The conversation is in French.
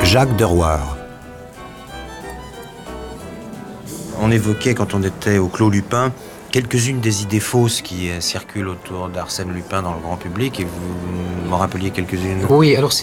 Jacques Derouard. On évoquait, quand on était au Clos Lupin, quelques-unes des idées fausses qui circulent autour d'Arsène Lupin dans le grand public, et vous m'en rappeliez quelques-unes. Oui, alors